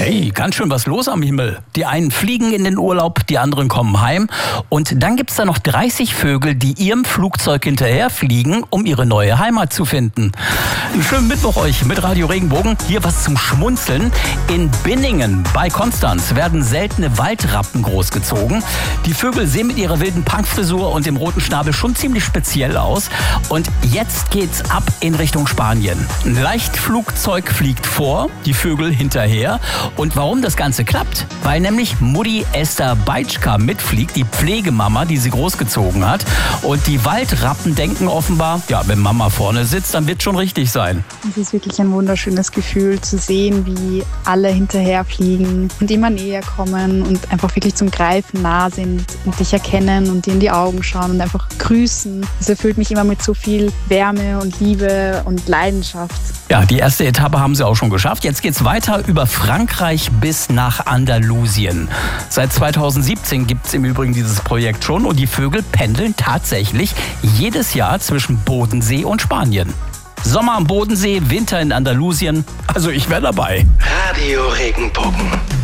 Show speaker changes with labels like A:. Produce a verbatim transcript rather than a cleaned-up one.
A: Hey, ganz schön was los am Himmel. Die einen fliegen in den Urlaub, die anderen kommen heim. Und dann gibt's da noch dreißig Vögel, die ihrem Flugzeug hinterherfliegen, um ihre neue Heimat zu finden. Einen schönen Mittwoch euch mit Radio Regenbogen. Hier was zum Schmunzeln. In Binningen bei Konstanz werden seltene Waldrappen großgezogen. Die Vögel sehen mit ihrer wilden Punkfrisur und dem roten Schnabel schon ziemlich speziell aus. Und jetzt geht's ab in Richtung Spanien. Ein Leichtflugzeug fliegt vor, die Vögel hinterher. Und warum das Ganze klappt? Weil nämlich Mutti Esther Beitschka mitfliegt, die Pflegemama, die sie großgezogen hat. Und die Waldrappen denken offenbar, ja, wenn Mama vorne sitzt, dann wird schon richtig sein.
B: Es ist wirklich ein wunderschönes Gefühl zu sehen, wie alle hinterherfliegen und immer näher kommen und einfach wirklich zum Greifen nah sind und dich erkennen und dir in die Augen schauen und einfach grüßen. Das erfüllt mich immer mit so viel Wärme und Liebe und Leidenschaft.
A: Ja, die erste Etappe haben sie auch schon geschafft. Jetzt geht's weiter über Frankreich bis nach Andalusien. Seit zweitausendsiebzehn gibt's im Übrigen dieses Projekt schon und die Vögel pendeln tatsächlich jedes Jahr zwischen Bodensee und Spanien. Sommer am Bodensee, Winter in Andalusien. Also ich wäre dabei.
C: Radio Regenbogen.